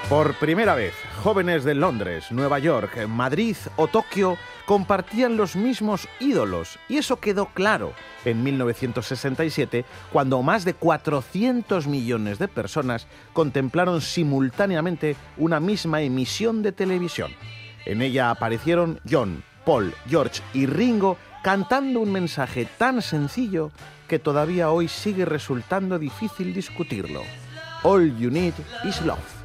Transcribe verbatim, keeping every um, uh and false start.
Por primera vez, jóvenes de Londres, Nueva York, Madrid o Tokio compartían los mismos ídolos, y eso quedó claro en mil novecientos sesenta y siete, cuando más de cuatrocientos millones de personas contemplaron simultáneamente una misma emisión de televisión. En ella aparecieron John, Paul, George y Ringo cantando un mensaje tan sencillo que todavía hoy sigue resultando difícil discutirlo. All you need is love.